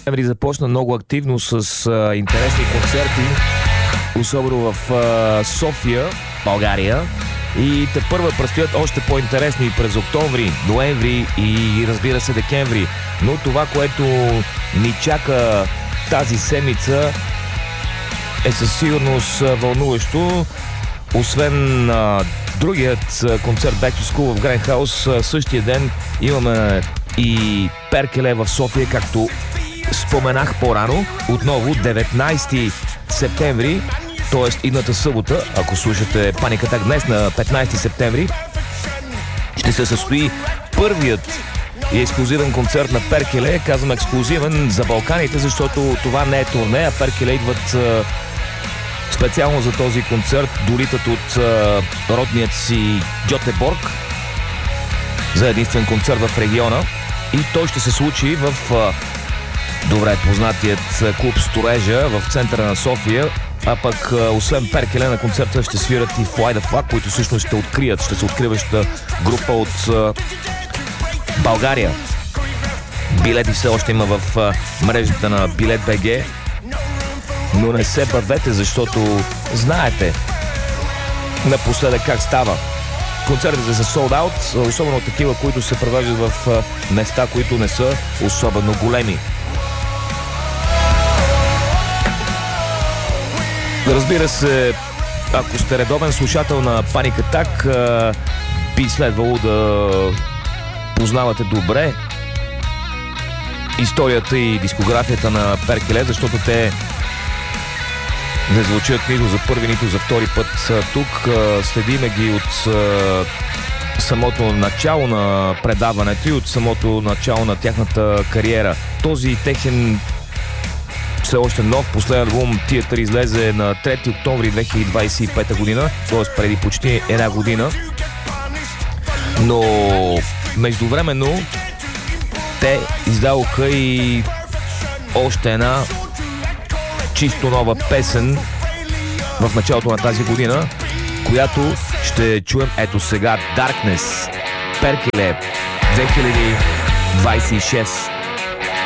септември започна много активно с интересни концерти, особено в София, България. И тепърва предстоят още по-интересни през октомври, ноември и разбира се декември. Но това, което ни чака тази седмица, е със сигурност вълнуващо. Освен другият концерт Back to School в Grand House, същия ден имаме и Перкеле в София, както споменах по-рано. Отново 19 септември, т.е. идната събота, ако слушате Panic Attack днес на 15 септември, ще се състои първият и ексклюзивен концерт на Перкеле. Казвам ексклюзивен за Балканите, защото това не е турне, а Перкеле идват специално за този концерт, долитат от родният си Гьотеборг за единствен концерт в региона. И той ще се случи в добре познатият клуб Сторежа в центъра на София. А пък освен Перкеле на концерта ще свират и Fly the Flag, които всъщност ще се откриваща група от България. Билети все още има в мрежата на Билет.бг, но не се бавете, защото знаете напоследък как става. Концертите са sold out, особено такива, които се провеждат в места, които не са особено големи. Разбира се, ако сте редовен слушател на Panic Attack, би следвало да познавате добре историята и дискографията на Перкеле, защото те не звучат нито за първи, нито за втори път тук. Следиме ги от самото начало на предаването и от самото начало на тяхната кариера. Този техен все още нов последен албум Theater излезе на 3 октомври 2025 година, т.е. преди почти една година. Но междувременно те издадоха и още една чисто нова песен в началото на тази година, която ще чуем ето сега. Darkness, Перкеле 2026.